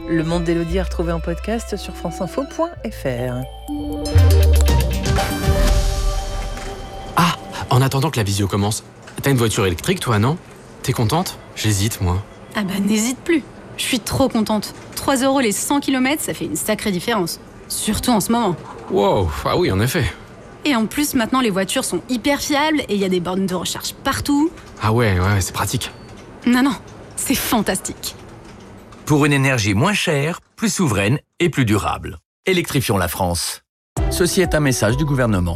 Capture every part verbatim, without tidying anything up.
Le Monde d'Élodie à retrouver en podcast sur franceinfo point f r. Ah, en attendant que la visio commence, t'as une voiture électrique toi, non? T'es contente? J'hésite, moi. Ah bah n'hésite plus. Je suis trop contente. trois euros les cent kilomètres, ça fait une sacrée différence. Surtout en ce moment. Wow, ah oui, en effet. Et en plus, maintenant, les voitures sont hyper fiables et il y a des bornes de recharge partout. Ah ouais, ouais, c'est pratique. Non, non, c'est fantastique. Pour une énergie moins chère, plus souveraine et plus durable. Électrifions la France. Ceci est un message du gouvernement.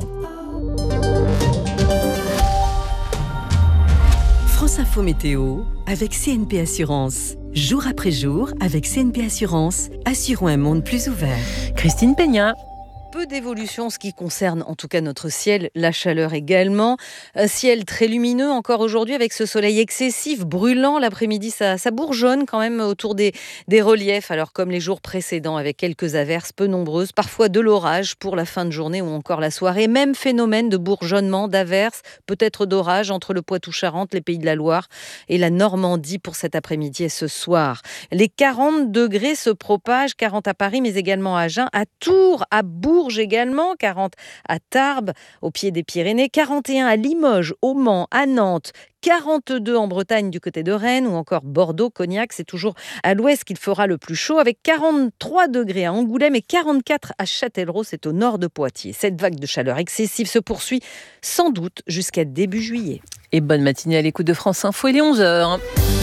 France Info Météo avec C N P Assurance. Jour après jour, avec C N P Assurance, assurons un monde plus ouvert. Christine Peña. Peu d'évolution en ce qui concerne en tout cas notre ciel, la chaleur également. Un ciel très lumineux encore aujourd'hui avec ce soleil excessif, brûlant l'après-midi. Ça, ça bourgeonne quand même autour des, des reliefs, alors comme les jours précédents avec quelques averses peu nombreuses, parfois de l'orage pour la fin de journée ou encore la soirée. Même phénomène de bourgeonnement, d'averses, peut-être d'orage entre le Poitou-Charentes, les Pays de la Loire et la Normandie pour cet après-midi et ce soir. Les quarante degrés se propagent, quarante à Paris mais également à Agen, à Tours, à Bourges également, quarante à Tarbes, au pied des Pyrénées, quarante et un à Limoges, au Mans, à Nantes, quarante-deux en Bretagne du côté de Rennes ou encore Bordeaux, Cognac, c'est toujours à l'ouest qu'il fera le plus chaud avec quarante-trois degrés à Angoulême et quarante-quatre à Châtellerault, c'est au nord de Poitiers. Cette vague de chaleur excessive se poursuit sans doute jusqu'à début juillet. Et bonne matinée à l'écoute de France Info, il est onze heures.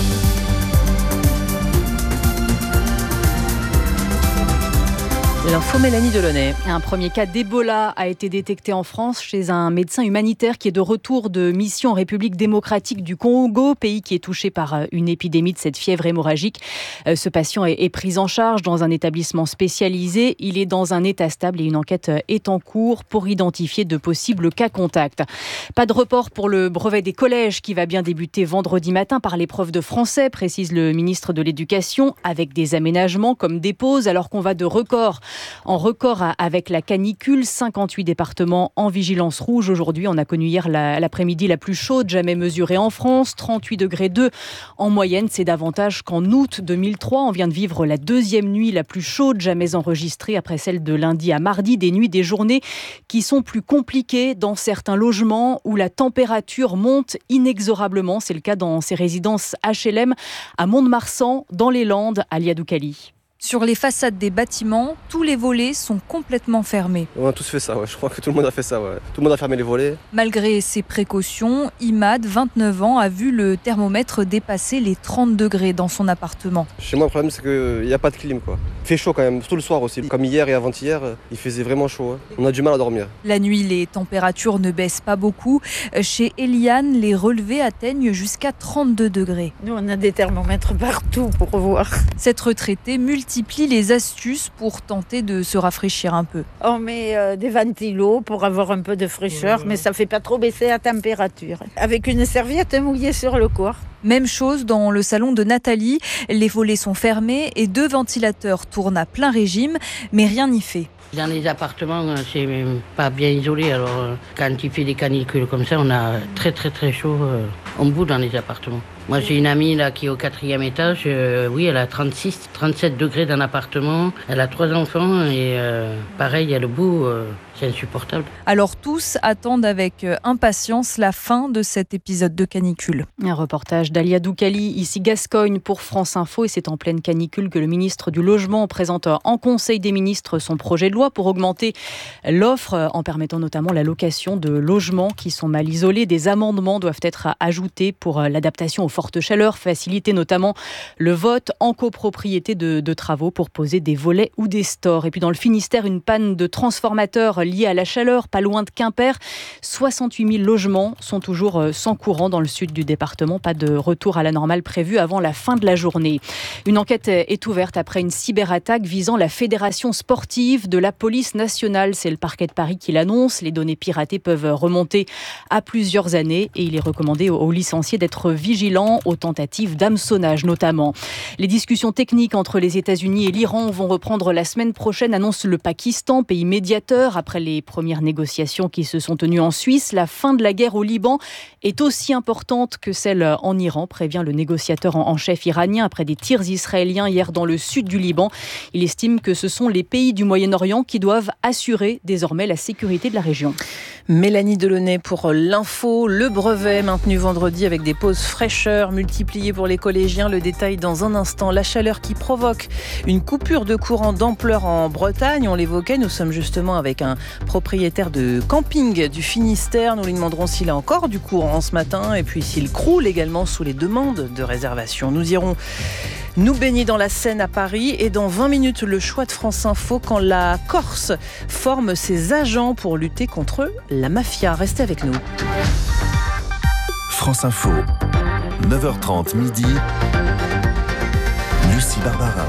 L'info Mélanie Delaunay. Un premier cas d'Ebola a été détecté en France chez un médecin humanitaire qui est de retour de mission en République démocratique du Congo, pays qui est touché par une épidémie de cette fièvre hémorragique. Ce patient est pris en charge dans un établissement spécialisé. Il est dans un état stable et une enquête est en cours pour identifier de possibles cas contacts. Pas de report pour le brevet des collèges qui va bien débuter vendredi matin par l'épreuve de français, précise le ministre de l'Éducation, avec des aménagements comme des pauses alors qu'on va de record en record avec la canicule, cinquante-huit départements en vigilance rouge. Aujourd'hui, on a connu hier la, l'après-midi la plus chaude jamais mesurée en France, trente-huit degrés deux en moyenne. C'est davantage qu'en août deux mille trois. On vient de vivre la deuxième nuit la plus chaude jamais enregistrée après celle de lundi à mardi. Des nuits, des journées qui sont plus compliquées dans certains logements où la température monte inexorablement. C'est le cas dans ces résidences H L M à Mont-de-Marsan, dans les Landes, à Liadoukali. Sur les façades des bâtiments, tous les volets sont complètement fermés. On a tous fait ça, ouais. Je crois que tout le monde a fait ça. Ouais. Tout le monde a fermé les volets. Malgré ces précautions, Imad, vingt-neuf ans, a vu le thermomètre dépasser les trente degrés dans son appartement. Chez moi, le problème, c'est qu'il n'y a pas de clim, quoi. Il fait chaud quand même, surtout le soir aussi. Comme hier et avant-hier, il faisait vraiment chaud. Hein. On a du mal à dormir. La nuit, les températures ne baissent pas beaucoup. Chez Eliane, les relevés atteignent jusqu'à trente-deux degrés. Nous, on a des thermomètres partout pour voir. Cette retraitée multiplie les astuces pour tenter de se rafraîchir un peu. On met euh, des ventilos pour avoir un peu de fraîcheur, mais ça ne fait pas trop baisser la température. Avec une serviette mouillée sur le corps. Même chose dans le salon de Nathalie. Les volets sont fermés et deux ventilateurs tournent à plein régime, mais rien n'y fait. Dans les appartements, c'est pas bien isolé. Alors, quand il fait des canicules comme ça, on a très très très chaud en bout dans les appartements. Moi, j'ai une amie là qui est au quatrième étage. Euh, oui, elle a trente-six, trente-sept degrés dans l'appartement. Elle a trois enfants et euh, pareil, à le bout, euh, c'est insupportable. Alors tous attendent avec impatience la fin de cet épisode de canicule. Un reportage d'Alia Doukali, ici Gascogne pour France Info. Et c'est en pleine canicule que le ministre du Logement présente en Conseil des ministres son projet de loi pour augmenter l'offre en permettant notamment la location de logements qui sont mal isolés. Des amendements doivent être ajoutés pour l'adaptation aux fortes chaleurs, faciliter notamment le vote en copropriété de, de travaux pour poser des volets ou des stores. Et puis dans le Finistère, une panne de transformateurs liée à la chaleur, pas loin de Quimper. soixante-huit mille logements sont toujours sans courant dans le sud du département. Pas de retour à la normale prévu avant la fin de la journée. Une enquête est ouverte après une cyberattaque visant la fédération sportive de la police nationale. C'est le parquet de Paris qui l'annonce. Les données piratées peuvent remonter à plusieurs années et il est recommandé aux licenciés d'être vigilants l'Iran aux tentatives d'hameçonnage notamment. Les discussions techniques entre les États-Unis et l'Iran vont reprendre la semaine prochaine, annonce le Pakistan, pays médiateur. Après les premières négociations qui se sont tenues en Suisse, la fin de la guerre au Liban est aussi importante que celle en Iran, prévient le négociateur en chef iranien après des tirs israéliens hier dans le sud du Liban. Il estime que ce sont les pays du Moyen-Orient qui doivent assurer désormais la sécurité de la région. Mélanie Delaunay pour l'info. Le brevet maintenu vendredi avec des pauses fraîcheur multipliées pour les collégiens. Le détail dans un instant. La chaleur qui provoque une coupure de courant d'ampleur en Bretagne. On l'évoquait, nous sommes justement avec un propriétaire de camping du Finistère. Nous lui demanderons s'il a encore du courant ce matin et puis s'il croule également sous les demandes de réservation. Nous irons nous baigner dans la Seine à Paris et dans vingt minutes, le choix de France Info quand la Corse forme ses agents pour lutter contre la mafia. Restez avec nous. France Info, neuf heures trente midi, Lucie Barbara.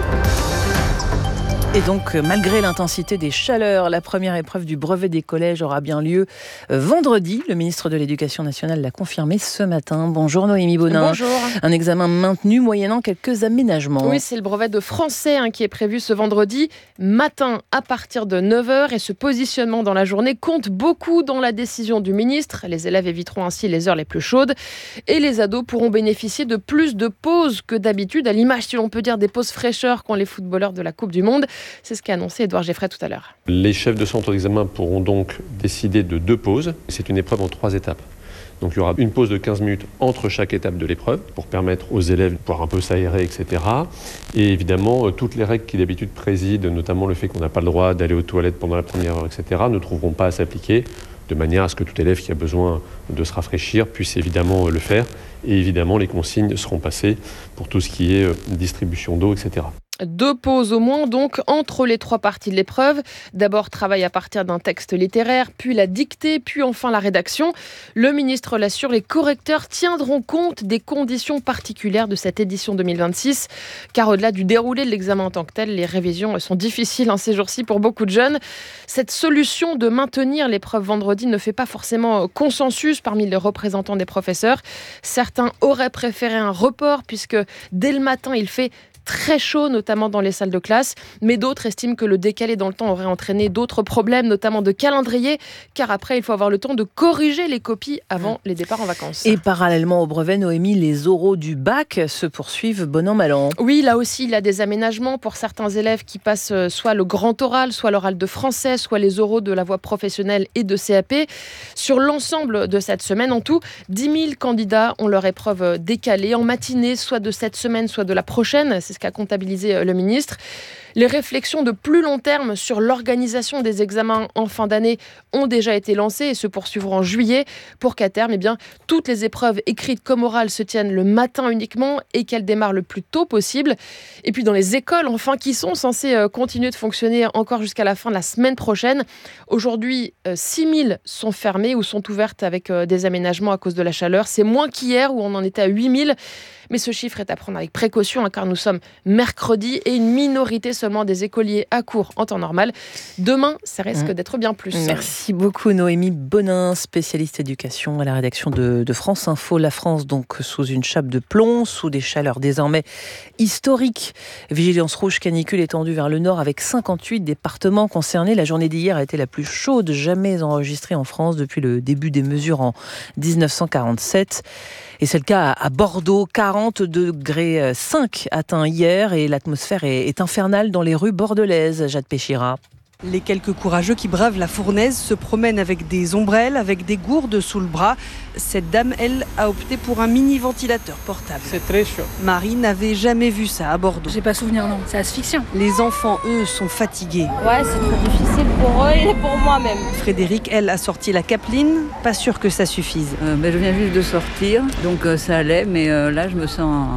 Et donc, malgré l'intensité des chaleurs, la première épreuve du brevet des collèges aura bien lieu vendredi. Le ministre de l'Éducation nationale l'a confirmé ce matin. Bonjour Noémie Bonin. Bonjour. Un examen maintenu moyennant quelques aménagements. Oui, c'est le brevet de français hein, qui est prévu ce vendredi matin à partir de neuf heures. Et ce positionnement dans la journée compte beaucoup dans la décision du ministre. Les élèves éviteront ainsi les heures les plus chaudes. Et les ados pourront bénéficier de plus de pauses que d'habitude, à l'image, si l'on peut dire, des pauses fraîcheurs qu'ont les footballeurs de la Coupe du Monde. C'est ce qu'a annoncé Édouard Geffray tout à l'heure. Les chefs de centre d'examen pourront donc décider de deux pauses. C'est une épreuve en trois étapes. Donc il y aura une pause de quinze minutes entre chaque étape de l'épreuve pour permettre aux élèves de pouvoir un peu s'aérer, et cetera. Et évidemment, toutes les règles qui d'habitude président, notamment le fait qu'on n'a pas le droit d'aller aux toilettes pendant la première heure, et cetera, ne trouveront pas à s'appliquer, de manière à ce que tout élève qui a besoin de se rafraîchir puisse évidemment le faire. Et évidemment, les consignes seront passées pour tout ce qui est distribution d'eau, et cetera. Deux pauses au moins donc entre les trois parties de l'épreuve. D'abord travail à partir d'un texte littéraire, puis la dictée, puis enfin la rédaction. Le ministre l'assure, les correcteurs tiendront compte des conditions particulières de cette édition deux mille vingt-six. Car au-delà du déroulé de l'examen en tant que tel, les révisions sont difficiles en ces jours-ci pour beaucoup de jeunes. Cette solution de maintenir l'épreuve vendredi ne fait pas forcément consensus parmi les représentants des professeurs. Certains auraient préféré un report puisque dès le matin il fait très chaud, notamment dans les salles de classe, mais d'autres estiment que le décalé dans le temps aurait entraîné d'autres problèmes, notamment de calendrier, car après, il faut avoir le temps de corriger les copies avant les départs en vacances. Et parallèlement au brevet, Noémie, les oraux du bac se poursuivent bon an, mal an. Oui, là aussi, il y a des aménagements pour certains élèves qui passent soit le grand oral, soit l'oral de français, soit les oraux de la voie professionnelle et de C A P. Sur l'ensemble de cette semaine, en tout, dix mille candidats ont leur épreuve décalée en matinée, soit de cette semaine, soit de la prochaine. C'est ce qu'a comptabilisé le ministre. Les réflexions de plus long terme sur l'organisation des examens en fin d'année ont déjà été lancées et se poursuivront en juillet pour qu'à terme, eh bien, toutes les épreuves écrites comme orales se tiennent le matin uniquement et qu'elles démarrent le plus tôt possible. Et puis dans les écoles, enfin, qui sont censées continuer de fonctionner encore jusqu'à la fin de la semaine prochaine. Aujourd'hui, six mille sont fermées ou sont ouvertes avec des aménagements à cause de la chaleur. C'est moins qu'hier où on en était à huit mille. Mais ce chiffre est à prendre avec précaution, hein, car nous sommes mercredi et une minorité seulement des écoliers à court en temps normal. Demain, ça risque mmh. d'être bien plus. Merci beaucoup Noémie Bonin, spécialiste éducation à la rédaction de, de France Info. La France donc sous une chape de plomb, sous des chaleurs désormais historiques. Vigilance rouge canicule étendue vers le nord avec cinquante-huit départements concernés. La journée d'hier a été la plus chaude jamais enregistrée en France depuis le début des mesures en dix-neuf cent quarante-sept. Et c'est le cas à Bordeaux, quarante degrés cinq atteints hier et l'atmosphère est, est infernale dans les rues bordelaises. Jade Péchira. Les quelques courageux qui bravent la fournaise se promènent avec des ombrelles, avec des gourdes sous le bras. Cette dame, elle, a opté pour un mini-ventilateur portable. C'est très chaud. Marie n'avait jamais vu ça à Bordeaux. J'ai pas souvenir, non. C'est asphyxiant. Les enfants, eux, sont fatigués. Ouais, c'est trop difficile pour eux et pour moi-même. Frédéric, elle, a sorti la capeline. Pas sûr que ça suffise. Euh, ben, je viens juste de sortir, donc euh, ça allait, mais euh, là, je me sens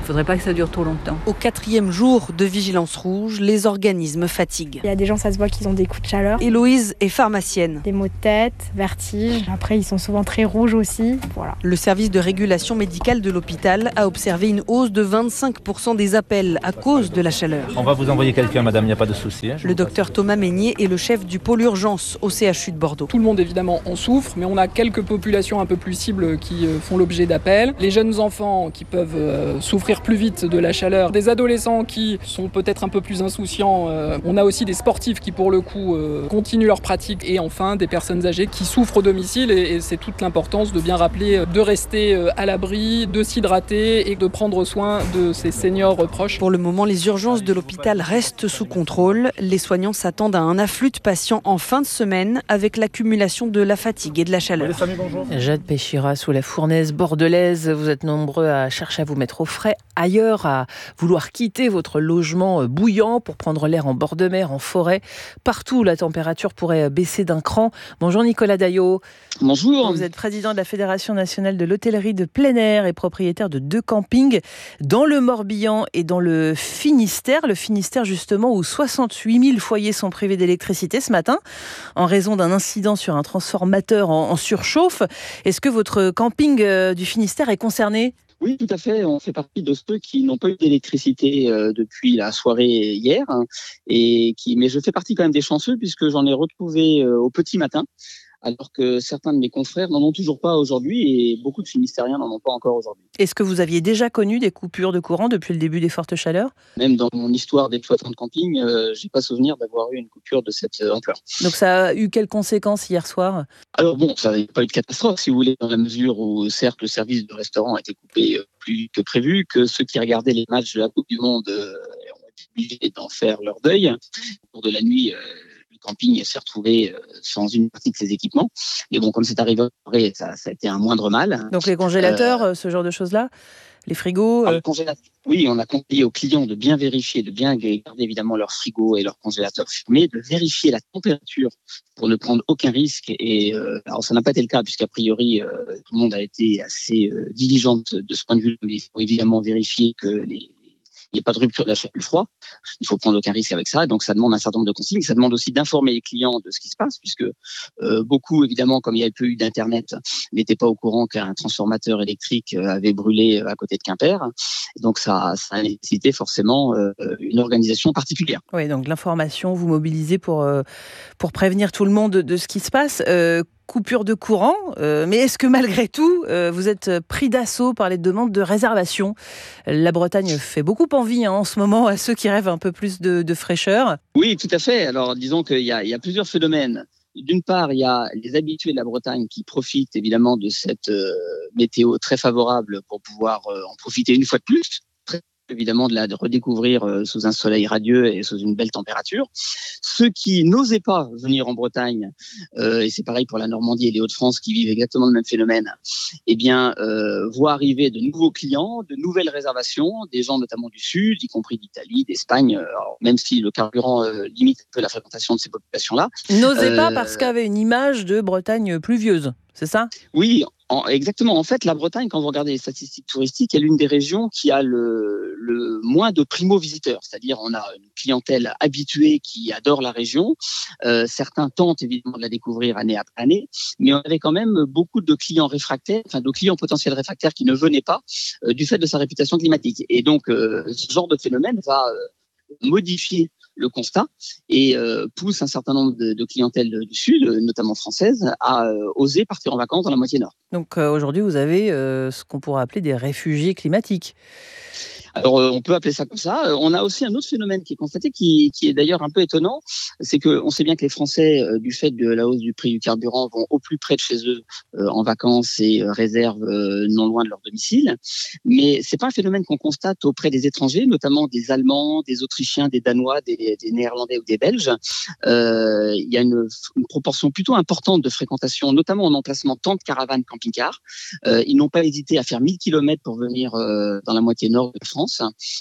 ne faudrait pas que ça dure trop longtemps. Au quatrième jour de vigilance rouge, les organismes fatiguent. Il y a des gens, ça se voit qu'ils ont des coups de chaleur. Héloïse est pharmacienne. Des maux de tête, vertiges. Après, ils sont souvent très rouges aussi. Voilà. Le service de régulation médicale de l'hôpital a observé une hausse de vingt-cinq pour cent des appels à cause de la chaleur. On va vous envoyer quelqu'un, madame, il n'y a pas de souci. Hein, le docteur Thomas Meignier est le chef du pôle urgence au C H U de Bordeaux. Tout le monde, évidemment, en souffre, mais on a quelques populations un peu plus cibles qui font l'objet d'appels. Les jeunes enfants qui peuvent euh, souffrir plus vite de la chaleur, des adolescents qui sont peut-être un peu plus insouciants. Euh, on a aussi des sportifs qui, pour le coup, euh, continuent leur pratique. Et enfin, des personnes âgées qui souffrent au domicile. Et, et c'est toute l'importance de bien rappeler de rester à l'abri, de s'hydrater et de prendre soin de ses seniors proches. Pour le moment, les urgences de l'hôpital restent sous contrôle. Les soignants s'attendent à un afflux de patients en fin de semaine avec l'accumulation de la fatigue et de la chaleur. Les familles, bonjour. Jade Péchira sous la fournaise bordelaise. Vous êtes nombreux à chercher à vous mettre au frais ailleurs, à vouloir quitter votre logement bouillant pour prendre l'air en bord de mer, en forêt. Partout, la température pourrait baisser d'un cran. Bonjour Nicolas Daillot. Bonjour. Vous êtes président de la Fédération nationale de l'hôtellerie de plein air et propriétaire de deux campings dans le Morbihan et dans le Finistère. Le Finistère, justement, où soixante-huit mille foyers sont privés d'électricité ce matin en raison d'un incident sur un transformateur en, en surchauffe. Est-ce que votre camping euh, du Finistère est concerné ? Oui, tout à fait. On fait partie de ceux qui n'ont pas eu d'électricité euh, depuis la soirée hier. Hein, et qui, mais je fais partie quand même des chanceux puisque j'en ai retrouvé euh, au petit matin. Alors que certains de mes confrères n'en ont toujours pas aujourd'hui et beaucoup de Finistériens n'en ont pas encore aujourd'hui. Est-ce que vous aviez déjà connu des coupures de courant depuis le début des fortes chaleurs ? Même dans mon histoire d'exploitant de camping, euh, j'ai pas souvenir d'avoir eu une coupure de cette euh, ampleur. Donc ça a eu quelles conséquences hier soir ? Alors bon, ça n'a pas eu de catastrophe si vous voulez, dans la mesure où certes le service de restaurant a été coupé euh, plus que prévu, que ceux qui regardaient les matchs de la Coupe du Monde euh, ont été obligés d'en faire leur deuil. Au cours de la nuit, euh, camping s'est retrouvé sans une partie de ses équipements. Et bon, comme c'est arrivé, ça, ça a été un moindre mal. Donc les congélateurs, euh, ce genre de choses-là ? Les frigos euh... ah, Oui, on a conseillé aux clients de bien vérifier, de bien garder évidemment leur frigo et leur congélateur fermés, de vérifier la température pour ne prendre aucun risque. Et euh, alors ça n'a pas été le cas puisqu'a priori euh, tout le monde a été assez euh, diligent de ce point de vue. Mais il faut évidemment vérifier que les il n'y a pas de rupture de la chaleur du froid. Il faut prendre aucun risque avec ça. Donc, ça demande un certain nombre de consignes. Ça demande aussi d'informer les clients de ce qui se passe, puisque euh, beaucoup, évidemment, comme il y avait peu eu d'Internet, n'étaient pas au courant qu'un transformateur électrique avait brûlé à côté de Quimper. Donc, ça, ça a nécessité forcément euh, une organisation particulière. Oui, donc l'information, vous mobilisez pour, euh, pour prévenir tout le monde de, de ce qui se passe. Euh, coupure de courant, euh, mais est-ce que malgré tout, euh, vous êtes pris d'assaut par les demandes de réservation ? La Bretagne fait beaucoup envie hein, en ce moment à ceux qui rêvent un peu plus de, de fraîcheur. Oui, tout à fait. Alors disons qu'il y a, il y a plusieurs phénomènes. D'une part, il y a les habitués de la Bretagne qui profitent évidemment de cette euh, météo très favorable pour pouvoir euh, en profiter une fois de plus. Très évidemment de la de redécouvrir euh, sous un soleil radieux et sous une belle température. Ceux qui n'osaient pas venir en Bretagne, euh, et c'est pareil pour la Normandie et les Hauts-de-France qui vivent exactement le même phénomène, eh bien, euh, voient arriver de nouveaux clients, de nouvelles réservations, des gens notamment du Sud, y compris d'Italie, d'Espagne, alors, même si le carburant euh, limite un peu la fréquentation de ces populations-là. N'osez euh, pas parce qu'il y avait une image de Bretagne pluvieuse, c'est ça ? Oui, en, exactement. En fait, la Bretagne, quand vous regardez les statistiques touristiques, est l'une des régions qui a le, le moins de primo-visiteurs. C'est-à-dire, on a une clientèle habituée qui adore la région. Euh, certains tentent évidemment de la découvrir année après année, mais on avait quand même beaucoup de clients réfractaires, enfin de clients potentiels réfractaires qui ne venaient pas euh, du fait de sa réputation climatique. Et donc, euh, ce genre de phénomène va euh, modifier le constat et euh, pousse un certain nombre de, de clientèles du Sud, notamment françaises, à euh, oser partir en vacances dans la moitié nord. Donc euh, aujourd'hui, vous avez euh, ce qu'on pourrait appeler des réfugiés climatiques. Alors, euh, on peut appeler ça comme ça. Euh, on a aussi un autre phénomène qui est constaté, qui, qui est d'ailleurs un peu étonnant, c'est que on sait bien que les Français, euh, du fait de la hausse du prix du carburant, vont au plus près de chez eux euh, en vacances et euh, réservent euh, non loin de leur domicile. Mais c'est pas un phénomène qu'on constate auprès des étrangers, notamment des Allemands, des Autrichiens, des Danois, des, des Néerlandais ou des Belges. Euh, il y a une, une proportion plutôt importante de fréquentation, notamment en emplacement tente, caravane, camping-car. Euh, ils n'ont pas hésité à faire mille kilomètres pour venir euh, dans la moitié nord de la France. France.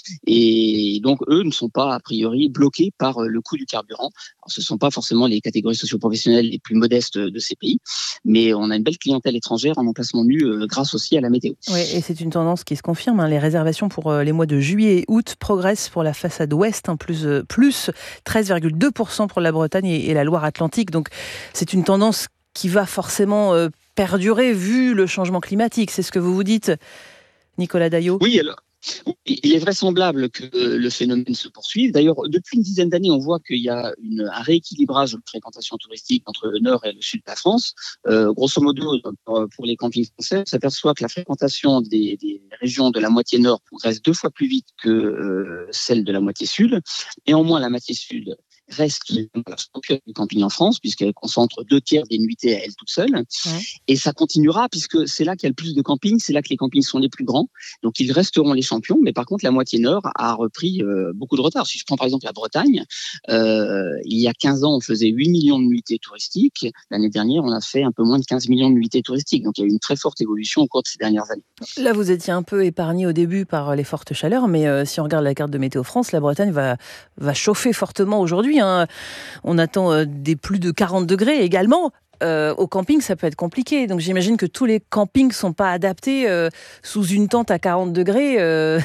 Et donc, eux ne sont pas, a priori, bloqués par le coût du carburant. Alors, ce ne sont pas forcément les catégories socio-professionnelles les plus modestes de ces pays, mais on a une belle clientèle étrangère en emplacement nu euh, grâce aussi à la météo. Oui, et c'est une tendance qui se confirme. Hein. Les réservations pour euh, les mois de juillet et août progressent pour la façade ouest, hein, plus, euh, plus treize virgule deux pour cent pour la Bretagne et, et la Loire-Atlantique. Donc, c'est une tendance qui va forcément euh, perdurer vu le changement climatique. C'est ce que vous vous dites, Nicolas Daillot ? Oui, alors. Il est vraisemblable que le phénomène se poursuive. D'ailleurs, depuis une dizaine d'années, on voit qu'il y a une, un rééquilibrage de fréquentation touristique entre le nord et le sud de la France. Euh, grosso modo, pour les campings français, on s'aperçoit que la fréquentation des, des régions de la moitié nord progresse deux fois plus vite que euh, celle de la moitié sud. Néanmoins, la moitié sud reste la championne du camping en France, puisqu'elle concentre deux tiers des nuitées à elle toute seule. Ouais. Et ça continuera, puisque c'est là qu'il y a le plus de campings, c'est là que les campings sont les plus grands. Donc, ils resteront les champions. Mais par contre, la moitié nord a repris euh, beaucoup de retard. Si je prends par exemple la Bretagne, euh, il y a quinze ans, on faisait huit millions de nuitées touristiques. L'année dernière, on a fait un peu moins de quinze millions de nuitées touristiques. Donc, il y a eu une très forte évolution au cours de ces dernières années. Là, vous étiez un peu épargné au début par les fortes chaleurs, mais euh, si on regarde la carte de Météo France, la Bretagne va, va chauffer fortement aujourd'hui. Hein. On attend euh, des plus de quarante degrés également. Euh, au camping, ça peut être compliqué. Donc j'imagine que tous les campings ne sont pas adaptés euh, sous une tente à quarante degrés. Euh,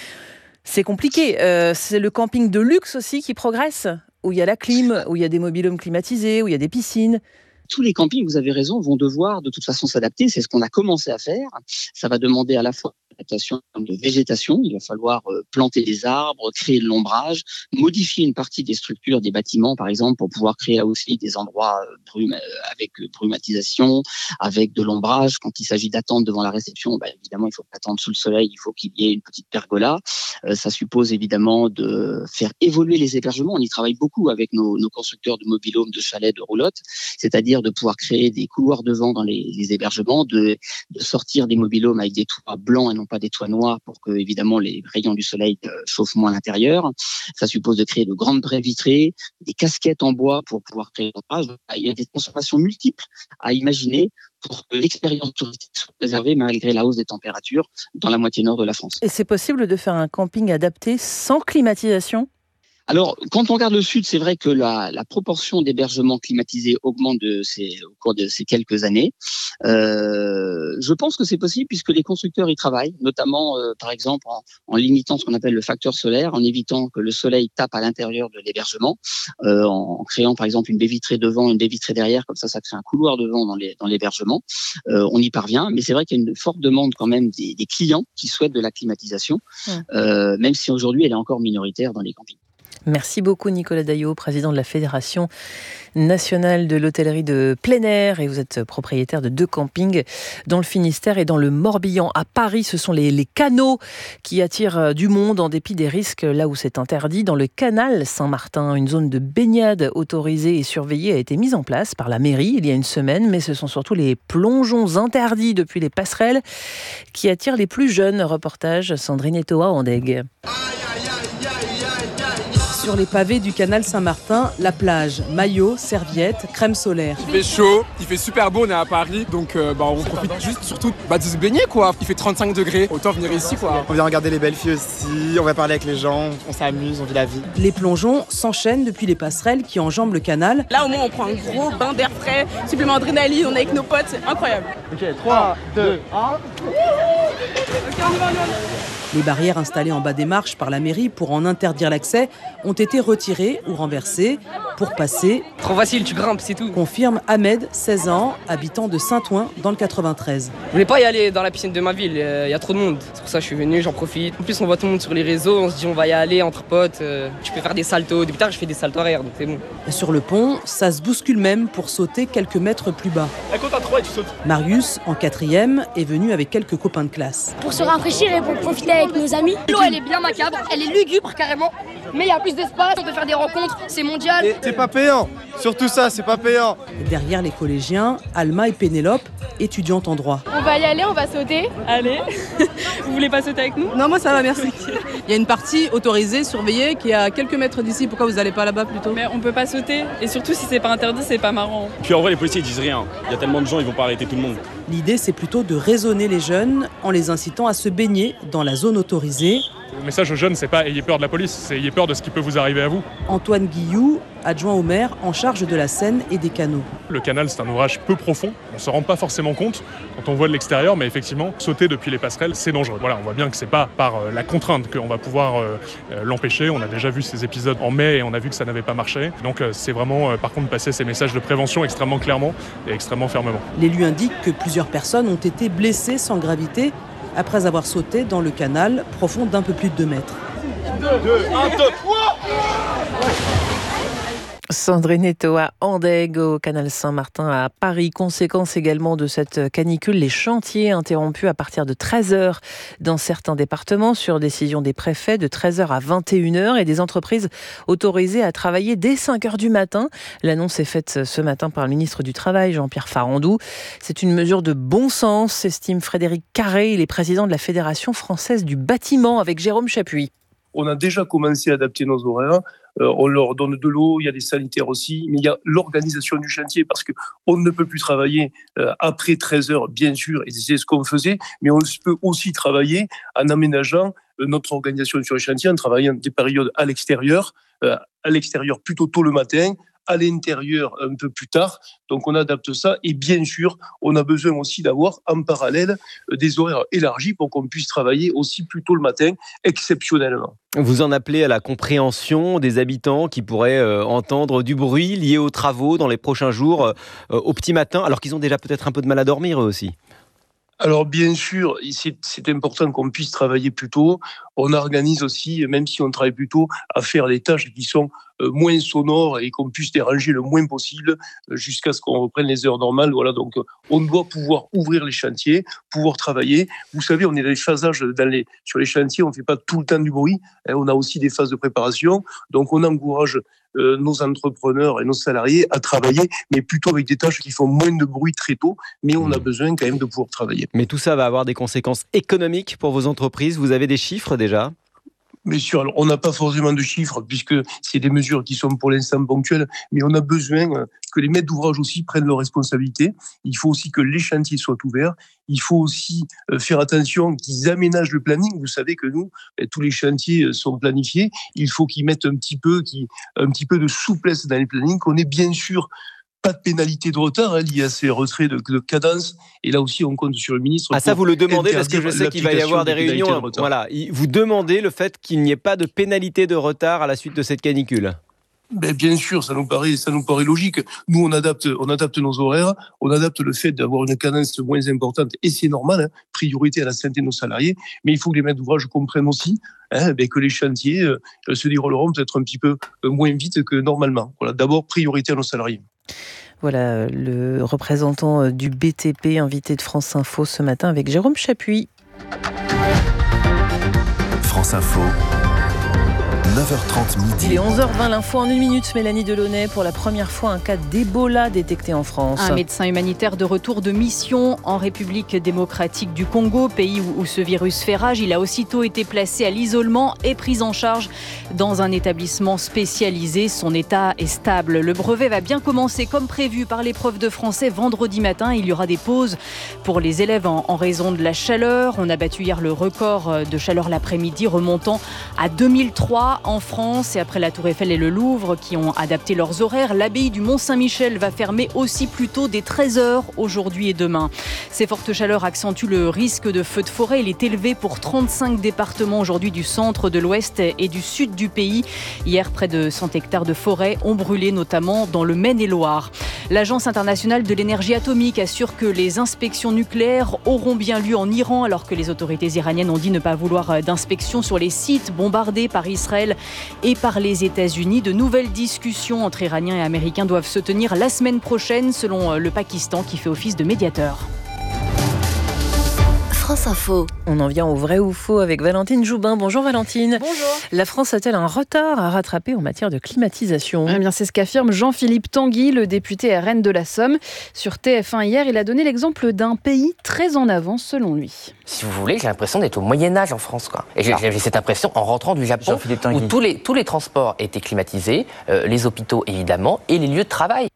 c'est compliqué. Euh, c'est le camping de luxe aussi qui progresse, où il y a la clim, où il y a des mobil-homes climatisés, où il y a des piscines. Tous les campings, vous avez raison, vont devoir de toute façon s'adapter. C'est ce qu'on a commencé à faire. Ça va demander à la fois adaptation de végétation. Il va falloir planter des arbres, créer de l'ombrage, modifier une partie des structures des bâtiments, par exemple, pour pouvoir créer là aussi des endroits brum- avec brumatisation, avec de l'ombrage. Quand il s'agit d'attendre devant la réception, bah, évidemment, il faut pas attendre sous le soleil, il faut qu'il y ait une petite pergola. Euh, ça suppose évidemment de faire évoluer les hébergements. On y travaille beaucoup avec nos, nos constructeurs de mobil-homes, de chalets, de roulottes, c'est-à-dire de pouvoir créer des couloirs de vent dans les, les hébergements, de, de sortir des mobil-homes avec des toits blancs et non pas des toits noirs pour que, évidemment, les rayons du soleil euh, chauffent moins l'intérieur. Ça suppose de créer de grandes baies vitrées, des casquettes en bois pour pouvoir créer l'ombrage. Il y a des transformations multiples à imaginer pour que l'expérience touristique soit préservée malgré la hausse des températures dans la moitié nord de la France. Et c'est possible de faire un camping adapté sans climatisation ? Alors, quand on regarde le sud, c'est vrai que la, la proportion d'hébergements climatisés augmente de ces, au cours de ces quelques années. Euh, je pense que c'est possible puisque les constructeurs y travaillent, notamment, euh, par exemple, en, en limitant ce qu'on appelle le facteur solaire, en évitant que le soleil tape à l'intérieur de l'hébergement, euh, en créant, par exemple, une baie vitrée devant, une baie vitrée derrière, comme ça, ça crée un couloir de vent dans, les, dans l'hébergement. Euh, on y parvient, mais c'est vrai qu'il y a une forte demande quand même des, des clients qui souhaitent de la climatisation, mmh. euh, même si aujourd'hui, elle est encore minoritaire dans les campings. Merci beaucoup Nicolas Daillot, président de la Fédération nationale de l'hôtellerie de plein air, et vous êtes propriétaire de deux campings dans le Finistère et dans le Morbihan. À Paris, ce sont les, les canaux qui attirent du monde en dépit des risques là où c'est interdit. Dans le canal Saint-Martin, une zone de baignade autorisée et surveillée a été mise en place par la mairie il y a une semaine, mais ce sont surtout les plongeons interdits depuis les passerelles qui attirent les plus jeunes. Reportage Sandrine Etoa-Andeg. Sur les pavés du canal Saint-Martin, la plage, maillot, serviette, crème solaire. Il fait chaud, il fait super beau, on est à Paris, donc euh, bah, on profite juste surtout bah, de se baigner quoi. Il fait trente-cinq degrés, autant venir ici quoi. On vient regarder les belles filles aussi, on va parler avec les gens, on s'amuse, on vit la vie. Les plongeons s'enchaînent depuis les passerelles qui enjambent le canal. Là au moins on prend un gros bain d'air frais, supplément d'adrénaline, on est avec nos potes, c'est incroyable. Ok, trois, deux, un. Ok, on y va, on y va. Les barrières installées en bas des marches par la mairie pour en interdire l'accès ont été retirées ou renversées pour passer. Trop facile, tu grimpes, c'est tout. Confirme Ahmed, seize ans, habitant de Saint-Ouen dans le quatre-vingt-treize. Je voulais pas y aller dans la piscine de ma ville, il y a trop de monde. C'est pour ça que je suis venu, j'en profite. En plus, on voit tout le monde sur les réseaux, on se dit on va y aller entre potes. Tu peux faire des saltos. Depuis tard, je fais des saltos arrière, donc c'est bon. Sur le pont, ça se bouscule même pour sauter quelques mètres plus bas. À compte à trois et tu sautes. Marius, en quatrième, est venu avec quelques copains de classe. Pour se rafraîchir et pour profiter avec nos amis. L'eau, elle est bien macabre, elle est lugubre carrément, mais il y a plus d'espace, on peut faire des rencontres, c'est mondial. Et c'est pas payant, surtout ça, c'est pas payant. Derrière les collégiens, Alma et Pénélope, étudiantes en droit. On va y aller, on va sauter. Allez, vous voulez pas sauter avec nous? Non, moi ça va, merci. Il y a une partie autorisée, surveillée, qui est à quelques mètres d'ici. Pourquoi vous allez pas là-bas plutôt? Mais on peut pas sauter, et surtout si c'est pas interdit, c'est pas marrant. Puis en vrai, les policiers ils disent rien. Il y a tellement de gens, ils vont pas arrêter tout le monde. L'idée, c'est plutôt de raisonner les jeunes en les incitant à se baigner dans la zone autorisée Le message aux jeunes, c'est pas ayez peur de la police, c'est ayez peur de ce qui peut vous arriver à vous. Antoine Guilloux, adjoint au maire en charge de la Seine et des canaux. Le canal, c'est un ouvrage peu profond, on ne se rend pas forcément compte quand on voit de l'extérieur, mais effectivement, sauter depuis les passerelles, c'est dangereux. Voilà, on voit bien que c'est pas par euh, la contrainte qu'on va pouvoir euh, euh, l'empêcher. On a déjà vu ces épisodes en mai et on a vu que ça n'avait pas marché. Donc euh, c'est vraiment, euh, par contre, passer ces messages de prévention extrêmement clairement et extrêmement fermement. L'élu indique que plusieurs personnes ont été blessées sans gravité après avoir sauté dans le canal profond d'un peu plus de deux mètres. deux, deux, un, deux, trois. Sandrine Eto à Andeg, au canal Saint-Martin à Paris. Conséquence également de cette canicule, les chantiers interrompus à partir de treize heures dans certains départements sur décision des préfets, de treize heures à vingt et une heures, et des entreprises autorisées à travailler dès cinq heures du matin. L'annonce est faite ce matin par le ministre du Travail, Jean-Pierre Farandou. C'est une mesure de bon sens, estime Frédéric Carré. Il est président de la Fédération française du bâtiment, avec Jérôme Chapuis. On a déjà commencé à adapter nos horaires. Euh, on leur donne de l'eau, il y a des sanitaires aussi, mais il y a l'organisation du chantier parce qu'on ne peut plus travailler euh, après treize heures, bien sûr, et c'est ce qu'on faisait, mais on peut aussi travailler en aménageant euh, notre organisation sur le chantier, en travaillant des périodes à l'extérieur, euh, à l'extérieur plutôt tôt le matin, à l'intérieur un peu plus tard. Donc on adapte ça et bien sûr, on a besoin aussi d'avoir en parallèle des horaires élargis pour qu'on puisse travailler aussi plus tôt le matin, exceptionnellement. Vous en appelez à la compréhension des habitants qui pourraient euh, entendre du bruit lié aux travaux dans les prochains jours euh, au petit matin, alors qu'ils ont déjà peut-être un peu de mal à dormir eux aussi. Alors bien sûr, c'est, c'est important qu'on puisse travailler plus tôt. On organise aussi, même si on travaille plus tôt, à faire des tâches qui sont euh, moins sonores et qu'on puisse déranger le moins possible euh, jusqu'à ce qu'on reprenne les heures normales. Voilà, donc euh, on doit pouvoir ouvrir les chantiers, pouvoir travailler. Vous savez, on est dans les phasages dans les, sur les chantiers, on ne fait pas tout le temps du bruit. Hein, on a aussi des phases de préparation. Donc on encourage Euh, nos entrepreneurs et nos salariés à travailler, mais plutôt avec des tâches qui font moins de bruit très tôt, mais on a besoin quand même de pouvoir travailler. Mais tout ça va avoir des conséquences économiques pour vos entreprises. Vous avez des chiffres déjà ? Bien sûr, alors on n'a pas forcément de chiffres puisque c'est des mesures qui sont pour l'instant ponctuelles, mais on a besoin que les maîtres d'ouvrage aussi prennent leurs responsabilités. Il faut aussi que les chantiers soient ouverts. Il faut aussi faire attention qu'ils aménagent le planning. Vous savez que nous, tous les chantiers sont planifiés. Il faut qu'ils mettent un petit peu, un petit peu de souplesse dans les plannings, qu'on ait bien sûr pas de pénalité de retard hein, liée à ces retraits de, de cadence. Et là aussi, on compte sur le ministre. Ah ça, vous le demandez parce que je sais qu'il va y avoir des réunions. De voilà, vous demandez le fait qu'il n'y ait pas de pénalité de retard à la suite de cette canicule. Ben bien sûr, ça nous paraît, ça nous paraît logique. Nous, on adapte, on adapte nos horaires, on adapte le fait d'avoir une cadence moins importante, et c'est normal. Hein, priorité à la santé de nos salariés, mais il faut que les maîtres d'ouvrage comprennent aussi hein, ben, que les chantiers euh, se dérouleront peut-être un petit peu moins vite que normalement. Voilà, d'abord priorité à nos salariés. Voilà le représentant du B T P, invité de France Info ce matin avec Jérôme Chapuis. France Info. neuf heures trente midi. Il est onze heures vingt, l'info en une minute. Mélanie Delaunay, pour la première fois, un cas d'Ebola détecté en France. Un médecin humanitaire de retour de mission en République démocratique du Congo, pays où, où ce virus fait rage. Il a aussitôt été placé à l'isolement et pris en charge dans un établissement spécialisé. Son état est stable. Le brevet va bien commencer comme prévu par l'épreuve de français vendredi matin. Il y aura des pauses pour les élèves en, en raison de la chaleur. On a battu hier le record de chaleur l'après-midi, remontant à deux mille trois en France. Et après la Tour Eiffel et le Louvre qui ont adapté leurs horaires, l'abbaye du Mont-Saint-Michel va fermer aussi plus tôt dès treize heures aujourd'hui et demain. Ces fortes chaleurs accentuent le risque de feux de forêt. Il est élevé pour trente-cinq départements aujourd'hui du centre, de l'ouest et du sud du pays. Hier, près de cent hectares de forêt ont brûlé, notamment dans le Maine-et-Loire. L'Agence internationale de l'énergie atomique assure que les inspections nucléaires auront bien lieu en Iran, alors que les autorités iraniennes ont dit ne pas vouloir d'inspection sur les sites bombardés par Israël et par les États-Unis. De nouvelles discussions entre Iraniens et Américains doivent se tenir la semaine prochaine, selon le Pakistan qui fait office de médiateur. France Info. On en vient au vrai ou faux avec Valentine Joubin. Bonjour Valentine. Bonjour. La France a-t-elle un retard à rattraper en matière de climatisation ? Eh bien, c'est ce qu'affirme Jean-Philippe Tanguy, le député R N de la Somme. Sur T F un hier, il a donné l'exemple d'un pays très en avance selon lui. Si vous voulez, j'ai l'impression d'être au Moyen-Âge en France, quoi. Et j'ai, j'ai cette impression en rentrant du Japon, où tous les, tous les transports étaient climatisés, euh, les hôpitaux évidemment, et les lieux de travail.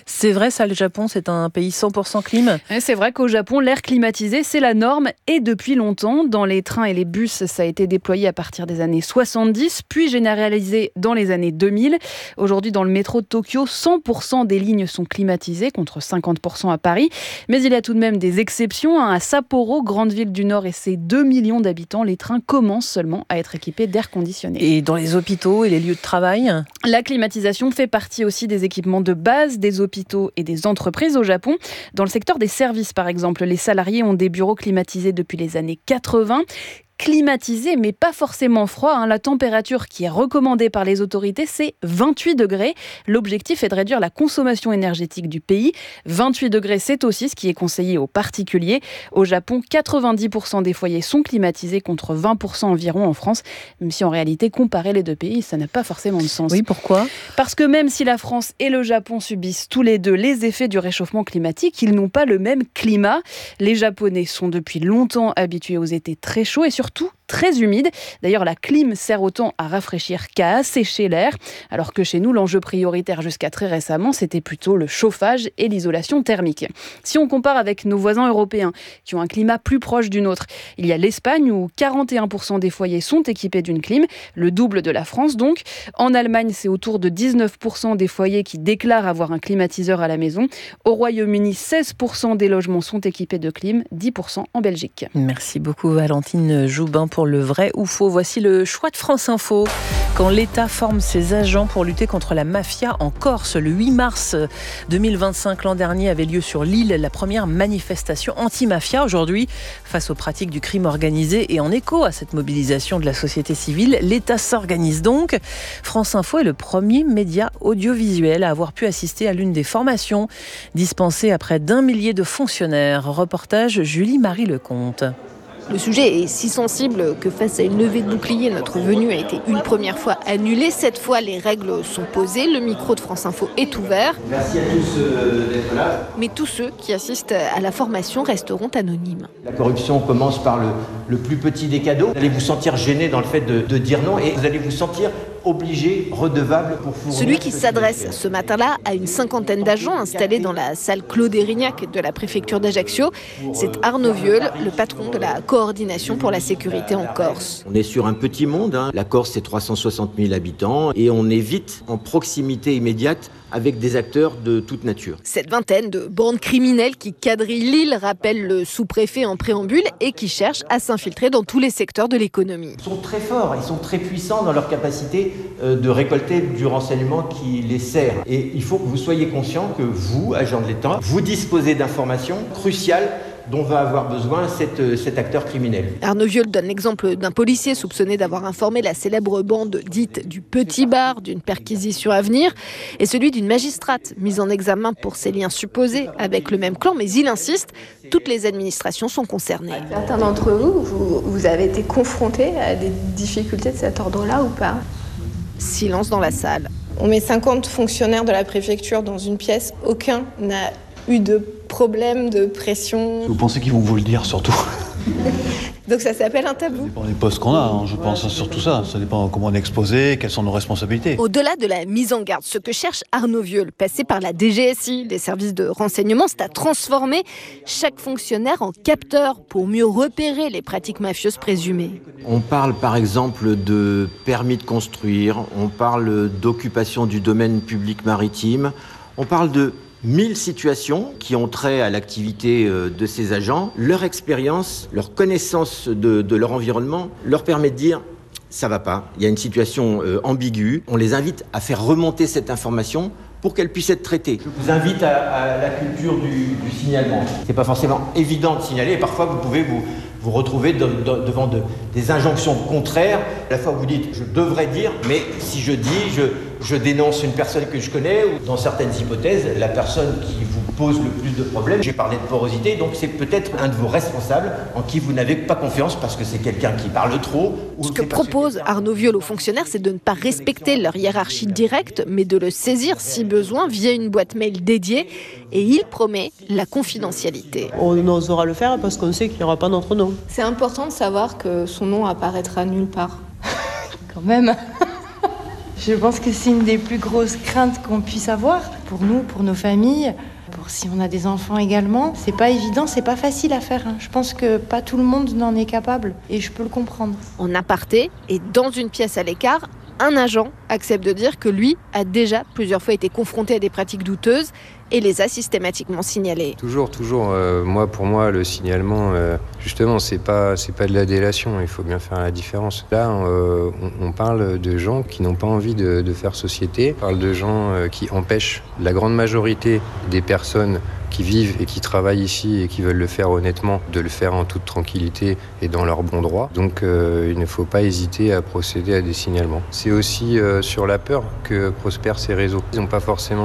C'est vrai, ça, le Japon, c'est un pays cent pour cent clim. Et c'est vrai qu'au Japon, l'air climatisé, c'est la norme et depuis longtemps. Dans les trains et les bus, ça a été déployé à partir des années soixante-dix, puis généralisé dans les années deux mille. Aujourd'hui, dans le métro de Tokyo, cent pour cent des lignes sont climatisées, contre cinquante pour cent à Paris. Mais il y a tout de même des exceptions. À Sapporo, grande ville du Nord et ses deux millions d'habitants, les trains commencent seulement à être équipés d'air conditionné. Et dans les hôpitaux et les lieux de travail ? La climatisation fait partie aussi des équipements de base des hôpitaux et des entreprises au Japon. Dans le secteur des services, par exemple, les salariés ont des bureaux climatisés depuis les années quatre-vingts. Climatisé, mais pas forcément froid. Hein. La température qui est recommandée par les autorités, c'est vingt-huit degrés. L'objectif est de réduire la consommation énergétique du pays. vingt-huit degrés, c'est aussi ce qui est conseillé aux particuliers. Au Japon, quatre-vingt-dix pour cent des foyers sont climatisés contre vingt pour cent environ en France. Même si en réalité, comparer les deux pays, ça n'a pas forcément de sens. Oui, pourquoi ? Parce que même si la France et le Japon subissent tous les deux les effets du réchauffement climatique, ils n'ont pas le même climat. Les Japonais sont depuis longtemps habitués aux étés très chauds et surtout Surtout très humide. D'ailleurs, la clim sert autant à rafraîchir qu'à assécher l'air, alors que chez nous, l'enjeu prioritaire jusqu'à très récemment, c'était plutôt le chauffage et l'isolation thermique. Si on compare avec nos voisins européens, qui ont un climat plus proche du nôtre, il y a l'Espagne où quarante et un pour cent des foyers sont équipés d'une clim, le double de la France donc. En Allemagne, c'est autour de dix-neuf pour cent des foyers qui déclarent avoir un climatiseur à la maison. Au Royaume-Uni, seize pour cent des logements sont équipés de clim, dix pour cent en Belgique. Merci beaucoup Valentine Joubin pour le vrai ou faux. Voici le choix de France Info. Quand l'État forme ses agents pour lutter contre la mafia en Corse, le huit mars deux mille vingt-cinq, l'an dernier, avait lieu sur l'île la première manifestation anti-mafia. Aujourd'hui, face aux pratiques du crime organisé et en écho à cette mobilisation de la société civile, l'État s'organise donc. France Info est le premier média audiovisuel à avoir pu assister à l'une des formations dispensées à près d'un millier de fonctionnaires. Reportage Julie-Marie Lecomte. Le sujet est si sensible que face à une levée de bouclier, notre venue a été une première fois annulée. Cette fois, les règles sont posées. Le micro de France Info est ouvert. Merci à tous euh, d'être là. Mais tous ceux qui assistent à la formation resteront anonymes. La corruption commence par le, le plus petit des cadeaux. Vous allez vous sentir gêné dans le fait de, de dire non et vous allez vous sentir obligé, redevable pour fournir... Celui qui s'adresse ce matin-là à une cinquantaine d'agents installés dans la salle Claude Érignac de la préfecture d'Ajaccio, c'est Arnaud Vieul, le patron de la coordination pour la sécurité en Corse. On est sur un petit monde, hein. La Corse c'est trois cent soixante mille habitants et on est vite en proximité immédiate avec des acteurs de toute nature. Cette vingtaine de bandes criminelles qui quadrillent l'île rappellent le sous-préfet en préambule et qui cherchent à s'infiltrer dans tous les secteurs de l'économie. Ils sont très forts, ils sont très puissants dans leur capacité de récolter du renseignement qui les sert. Et il faut que vous soyez conscient que vous, agents de l'État, vous disposez d'informations cruciales dont va avoir besoin cet, cet acteur criminel. Arnaud Vieul donne l'exemple d'un policier soupçonné d'avoir informé la célèbre bande dite du Petit Bar d'une perquisition à venir et celui d'une magistrate mise en examen pour ses liens supposés avec le même clan, mais il insiste, toutes les administrations sont concernées. Certains d'entre vous, vous, vous avez été confrontés à des difficultés de cet ordre-là ou pas ? Silence dans la salle. On met cinquante fonctionnaires de la préfecture dans une pièce, aucun n'a eu de problème, de pression. Vous pensez qu'ils vont vous le dire surtout ? Donc ça s'appelle un tabou. Ça dépend des postes qu'on a, hein, je pense surtout ça. Ça dépend comment on est exposé, quelles sont nos responsabilités. Au-delà de la mise en garde, ce que cherche Arnaud Vieul, passé par la D G S I, les services de renseignement, c'est à transformer chaque fonctionnaire en capteur pour mieux repérer les pratiques mafieuses présumées. On parle par exemple de permis de construire, on parle d'occupation du domaine public maritime, on parle de mille situations qui ont trait à l'activité de ces agents. Leur expérience, leur connaissance de, de leur environnement leur permet de dire « ça va pas, il y a une situation euh, ambiguë ». On les invite à faire remonter cette information pour qu'elle puisse être traitée. Je vous invite à, à la culture du, du signalement. C'est pas forcément évident de signaler et parfois vous pouvez vous, vous retrouver de, de, devant de, des injonctions contraires. À la fois vous dites « je devrais dire », mais si je dis « je je dénonce une personne que je connais » ou dans certaines hypothèses, la personne qui vous pose le plus de problèmes. J'ai parlé de porosité, donc c'est peut-être un de vos responsables en qui vous n'avez pas confiance parce que c'est quelqu'un qui parle trop. Ou Ce que propose Arnaud Vieul aux fonctionnaires, c'est de ne pas respecter leur hiérarchie directe, mais de le saisir si besoin via une boîte mail dédiée. Et il promet la confidentialité. On osera le faire parce qu'on sait qu'il n'y aura pas notre nom. C'est important de savoir que son nom apparaîtra nulle part. Quand même. Je pense que c'est une des plus grosses craintes qu'on puisse avoir pour nous, pour nos familles. Pour si on a des enfants également, c'est pas évident, c'est pas facile à faire. Hein. Je pense que pas tout le monde n'en est capable et je peux le comprendre. En aparté et dans une pièce à l'écart, un agent accepte de dire que lui a déjà plusieurs fois été confronté à des pratiques douteuses et les a systématiquement signalées. Toujours, toujours. Euh, moi, pour moi, le signalement, euh, justement, c'est pas, c'est pas de la délation. Il faut bien faire la différence. Là, euh, on, on parle de gens qui n'ont pas envie de, de faire société. On parle de gens euh, qui empêchent la grande majorité des personnes qui vivent et qui travaillent ici et qui veulent le faire honnêtement, de le faire en toute tranquillité et dans leur bon droit. Donc euh, il ne faut pas hésiter à procéder à des signalements. C'est aussi euh, sur la peur que prospèrent ces réseaux. Ils n'ont pas forcément